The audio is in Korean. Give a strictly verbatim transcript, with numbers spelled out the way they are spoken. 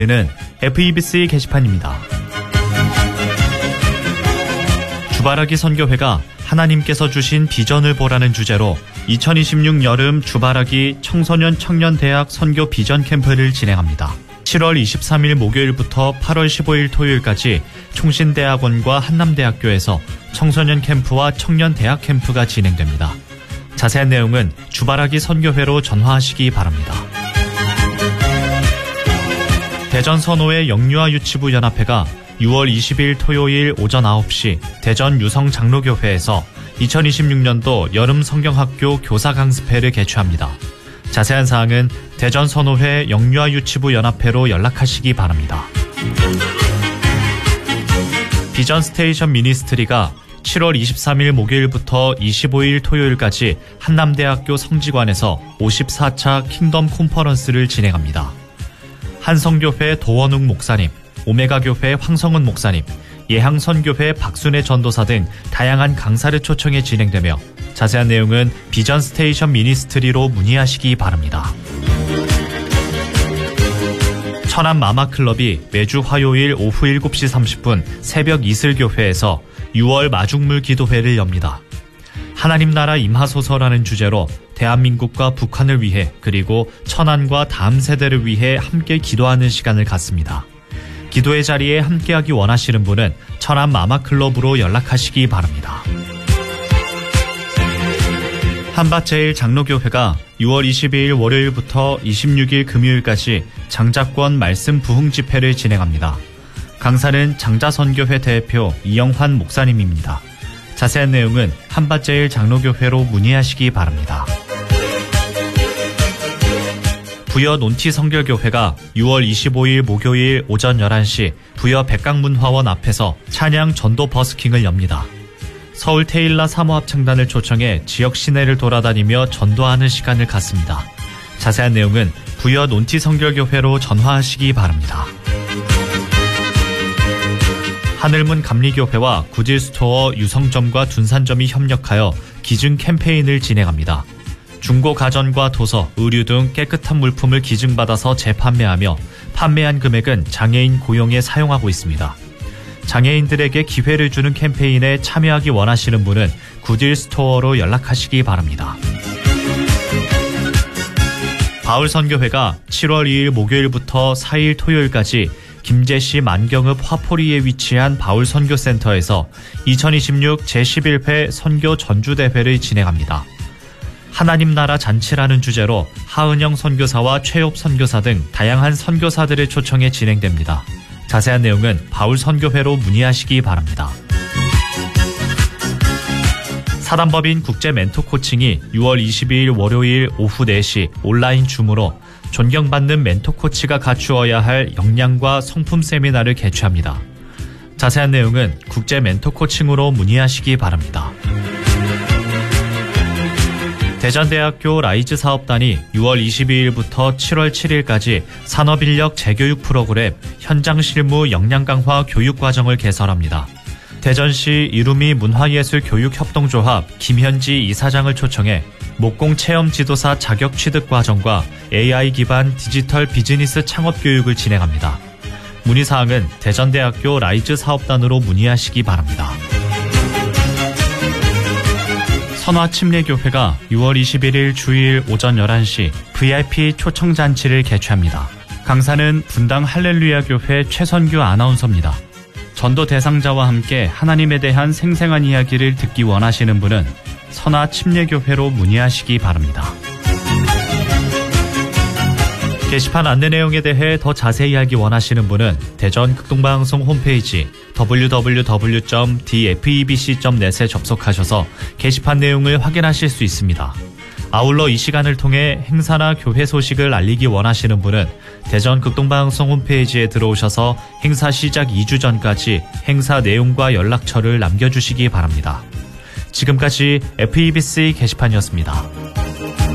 는 에프이비씨 게시판입니다. 주바라기 선교회가 하나님께서 주신 비전을 보라는 주제로 이천이십육 여름 주바라기 청소년 청년대학 선교 비전 캠프를 진행합니다. 칠월 이십삼일 목요일부터 팔월 십오일 토요일까지 총신대학원과 한남대학교에서 청소년 캠프와 청년대학 캠프가 진행됩니다. 자세한 내용은 주바라기 선교회로 전화하시기 바랍니다. 대전 선호회 영유아 유치부 연합회가 유월 이십일 토요일 오전 아홉 시 대전 유성 장로교회에서 이천이십육 년도 여름 성경학교 교사 강습회를 개최합니다. 자세한 사항은 대전 선호회 영유아 유치부 연합회로 연락하시기 바랍니다. 비전 스테이션 미니스트리가 칠월 이십삼일 목요일부터 이십오일 토요일까지 한남대학교 성지관에서 오십사 차 킹덤 콘퍼런스를 진행합니다. 한성교회 도원웅 목사님, 오메가교회 황성은 목사님, 예향선교회 박순애 전도사 등 다양한 강사를 초청해 진행되며 자세한 내용은 비전 스테이션 미니스트리로 문의하시기 바랍니다. 천안 마마클럽이 매주 화요일 오후 일곱 시 삼십 분 새벽 이슬교회에서 유월 마중물 기도회를 엽니다. 하나님 나라 임하소서라는 주제로 대한민국과 북한을 위해 그리고 천안과 다음 세대를 위해 함께 기도하는 시간을 갖습니다. 기도의 자리에 함께하기 원하시는 분은 천안 마마클럽으로 연락하시기 바랍니다. 한밭제일 장로교회가 유월 이십이일 월요일부터 이십육일 금요일까지 장자권 말씀 부흥 집회를 진행합니다. 강사는 장자선교회 대표 이영환 목사님입니다. 자세한 내용은 한밭제일 장로교회로 문의하시기 바랍니다. 부여 논티 성결교회가 유월 이십오일 목요일 오전 열한 시 부여 백강문화원 앞에서 찬양 전도 버스킹을 엽니다. 서울 테일라 사모합창단을 초청해 지역 시내를 돌아다니며 전도하는 시간을 갖습니다. 자세한 내용은 부여 논티 성결교회로 전화하시기 바랍니다. 하늘문 감리교회와 구딜스토어 유성점과 둔산점이 협력하여 기증 캠페인을 진행합니다. 중고 가전과 도서, 의류 등 깨끗한 물품을 기증받아서 재판매하며 판매한 금액은 장애인 고용에 사용하고 있습니다. 장애인들에게 기회를 주는 캠페인에 참여하기 원하시는 분은 구딜스토어로 연락하시기 바랍니다. 바울선교회가 칠월 이일 목요일부터 사일 토요일까지 김제시 만경읍 화포리에 위치한 바울선교센터에서 이천이십육 제십일 회 선교 전주대회를 진행합니다. 하나님 나라 잔치라는 주제로 하은영 선교사와 최엽 선교사 등 다양한 선교사들을 초청해 진행됩니다. 자세한 내용은 바울선교회로 문의하시기 바랍니다. 사단법인 국제 멘토 코칭이 유월 이십이일 월요일 오후 네 시 온라인 줌으로 존경받는 멘토 코치가 갖추어야 할 역량과 성품 세미나를 개최합니다. 자세한 내용은 국제 멘토 코칭으로 문의하시기 바랍니다. 대전대학교 라이즈 사업단이 유월 이십이일부터 칠월 칠일까지 산업인력 재교육 프로그램 현장 실무 역량 강화 교육 과정을 개설합니다. 대전시 이루미 문화예술교육협동조합 김현지 이사장을 초청해 목공 체험 지도사 자격 취득 과정과 에이아이 기반 디지털 비즈니스 창업 교육을 진행합니다. 문의사항은 대전대학교 라이즈 사업단으로 문의하시기 바랍니다. 선화침례교회가 유월 이십일일 주일 오전 열한 시 브이아이피 초청잔치를 개최합니다. 강사는 분당 할렐루야 교회 최선규 아나운서입니다. 전도 대상자와 함께 하나님에 대한 생생한 이야기를 듣기 원하시는 분은 선화침례교회로 문의하시기 바랍니다. 게시판 안내 내용에 대해 더 자세히 알기 원하시는 분은 대전 극동방송 홈페이지 더블유 더블유 더블유 점 디에프이비씨 점 넷에 접속하셔서 게시판 내용을 확인하실 수 있습니다. 아울러 이 시간을 통해 행사나 교회 소식을 알리기 원하시는 분은 대전 극동방송 홈페이지에 들어오셔서 행사 시작 이 주 전까지 행사 내용과 연락처를 남겨주시기 바랍니다. 지금까지 에프이비씨 게시판이었습니다.